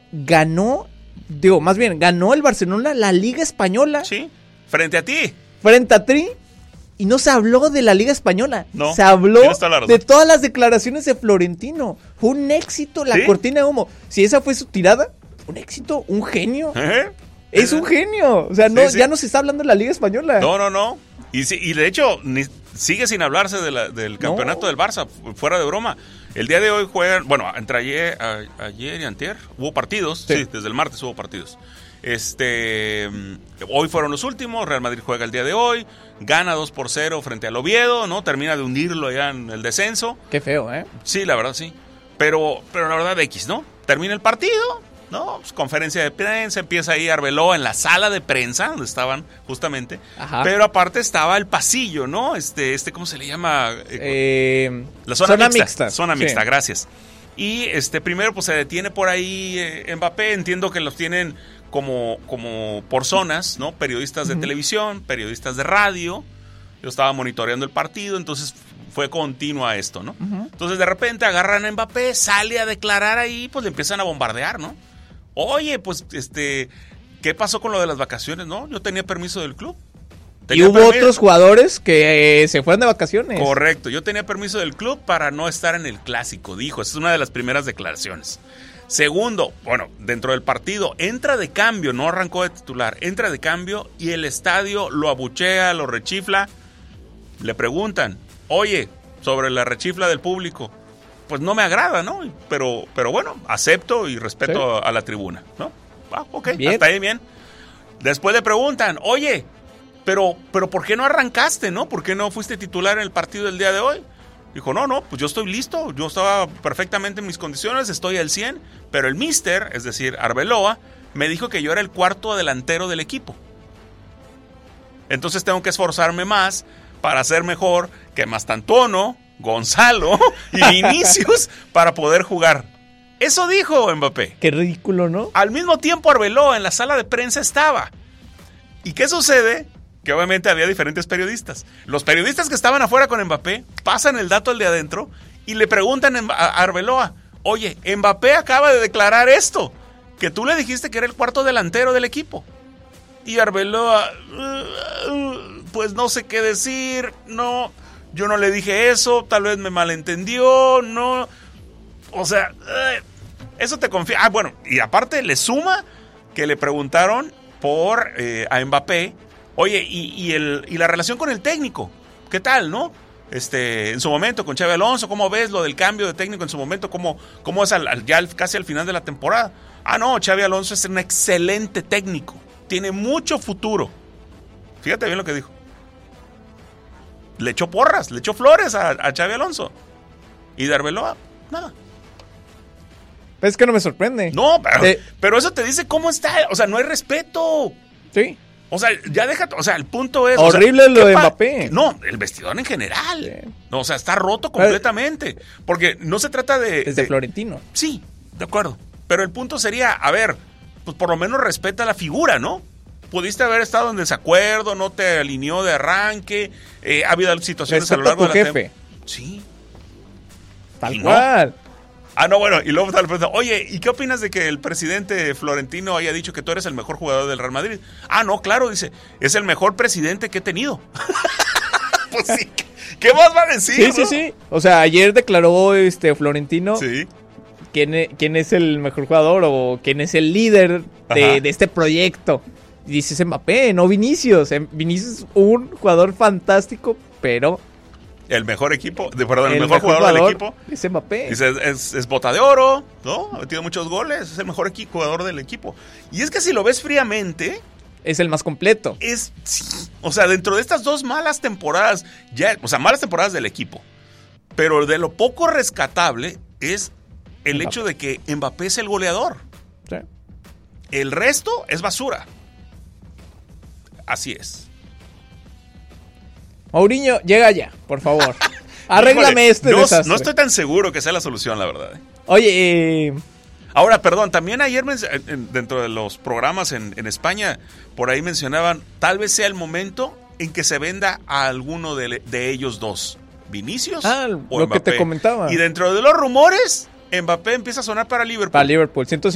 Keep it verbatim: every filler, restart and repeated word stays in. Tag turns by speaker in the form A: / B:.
A: ganó, digo, más bien, ganó el Barcelona la Liga Española.
B: Sí, frente a ti.
A: Frente a ti. Y no se habló de la Liga Española.
B: No,
A: se habló de todas las declaraciones de Florentino. Fue un éxito la ¿Sí? cortina de humo. Si esa fue su tirada, un éxito, un genio. ¿Eh? Es un genio. O sea, no, sí, sí. ya no se está hablando de la Liga Española.
B: No, no, no. Y, y de hecho, ni, sigue sin hablarse de la, del campeonato no. del Barça, fuera de broma. El día de hoy juegan, bueno, entre ayer, a, ayer y antier, hubo partidos. Sí. sí, desde el martes hubo partidos. Este, hoy fueron los últimos. Real Madrid juega el día de hoy, gana dos por cero frente al Oviedo, ¿no? Termina de hundirlo ya en el descenso.
A: Qué feo, ¿eh?
B: Sí, la verdad, sí. Pero, pero la verdad, X, ¿no? Termina el partido, ¿no? Pues, conferencia de prensa, empieza ahí Arbeloa en la sala de prensa, donde estaban justamente. Ajá. Pero aparte estaba el pasillo, ¿no? Este, este ¿cómo se le llama?
A: Eh,
B: la zona, zona mixta, mixta. Zona
A: sí.
B: mixta, gracias. Y este primero pues se detiene por ahí eh, Mbappé, entiendo que los tienen como, como por zonas, ¿no? Periodistas de uh-huh. televisión, periodistas de radio. Yo estaba monitoreando el partido, entonces fue continua esto, ¿no? Uh-huh. Entonces de repente agarran a Mbappé, sale a declarar ahí, pues le empiezan a bombardear, ¿no? Oye, pues este, ¿qué pasó con lo de las vacaciones, no? Yo tenía permiso del club.
A: Y hubo permiso. Otros jugadores que eh, se fueron de vacaciones.
B: Correcto, yo tenía permiso del club para no estar en el clásico, dijo. Esa es una de las primeras declaraciones. Segundo, bueno, dentro del partido, entra de cambio, no arrancó de titular, entra de cambio y el estadio lo abuchea, lo rechifla. Le preguntan, oye, sobre la rechifla del público, pues no me agrada, ¿no? Pero, pero bueno, acepto y respeto sí. a, a la tribuna, ¿no? Ah, ok, bien. Hasta ahí bien. Después le preguntan, oye, pero, pero ¿por qué no arrancaste, no? ¿Por qué no fuiste titular en el partido del día de hoy? Dijo, no, no, pues yo estoy listo, yo estaba perfectamente en mis condiciones, estoy al cien, pero el mister, es decir, Arbeloa, me dijo que yo era el cuarto delantero del equipo. Entonces tengo que esforzarme más para ser mejor que Mastantuono, Gonzalo y Vinicius para poder jugar. Eso dijo Mbappé.
A: Qué ridículo, ¿no?
B: Al mismo tiempo Arbeloa en la sala de prensa estaba. ¿Y qué sucede? Que obviamente había diferentes periodistas. Los periodistas que estaban afuera con Mbappé pasan el dato al de adentro y le preguntan a Arbeloa, oye, Mbappé acaba de declarar esto, que tú le dijiste que era el cuarto delantero del equipo. Y Arbeloa, pues no sé qué decir, no, yo no le dije eso, tal vez me malentendió, no, o sea, eso te confía. Ah, bueno, y aparte le suma que le preguntaron por eh, a Mbappé, oye, y, y, el, y la relación con el técnico, ¿qué tal, no? Este, en su momento con Xabi Alonso, ¿cómo ves lo del cambio de técnico en su momento? ¿Cómo, cómo es al, al, ya al, casi al final de la temporada? Ah, no, Xabi Alonso es un excelente técnico, tiene mucho futuro. Fíjate bien lo que dijo. Le echó porras, le echó flores a, a Xabi Alonso. Y de Arbeloa, nada.
A: Es que no me sorprende.
B: No, pero, eh, pero eso te dice cómo está, o sea, no hay respeto.
A: Sí.
B: O sea, ya deja, o sea, el punto es...
A: Horrible
B: o sea,
A: lo de Mbappé.
B: No, el vestidor en general. Sí. No, o sea, está roto completamente. Porque no se trata de...
A: Desde
B: de,
A: Florentino.
B: Sí, de acuerdo. Pero el punto sería, a ver, pues por lo menos respeta la figura, ¿no? Pudiste haber estado en desacuerdo, no te alineó de arranque, eh, ha habido situaciones
A: Respeta
B: a lo largo
A: a tu
B: de la
A: jefe.
B: Tem- Sí.
A: Tal cual.
B: No. Ah, no, bueno, y luego tal vez, oye, ¿y qué opinas de que el presidente Florentino haya dicho que tú eres el mejor jugador del Real Madrid? Ah, no, claro, dice, es el mejor presidente que he tenido. Pues sí, ¿qué más va a decir?
A: Sí,
B: ¿no?
A: sí, sí. O sea, ayer declaró este Florentino
B: sí.
A: quién, es, quién es el mejor jugador o quién es el líder de, de este proyecto. Y dices Mbappé, no Vinicius. Vinicius es un jugador fantástico, pero...
B: El mejor equipo, de, perdón, el, el mejor, mejor jugador, jugador del equipo.
A: Es Mbappé.
B: Dice, es, es, es bota de oro, ¿no? Ha metido muchos goles, es el mejor equi- jugador del equipo. Y es que si lo ves fríamente...
A: Es el más completo.
B: Es, sí, o sea, dentro de estas dos malas temporadas, ya, o sea, malas temporadas del equipo, pero de lo poco rescatable es el Mbappé. Hecho de que Mbappé es el goleador.
A: Sí.
B: El resto es basura. Así es.
A: Mourinho, llega ya, por favor. Arréglame
B: Híjole,
A: este
B: no,
A: desastre.
B: No estoy tan seguro que sea la solución, la verdad.
A: Oye, eh...
B: Ahora, perdón, también ayer men- dentro de los programas en, en España, por ahí mencionaban, tal vez sea el momento en que se venda a alguno de, de ellos dos. ¿Vinicius
A: ah,
B: o
A: lo
B: Mbappé?
A: Que te comentaba.
B: Y dentro de los rumores, Mbappé empieza a sonar para Liverpool.
A: Para Liverpool, ciento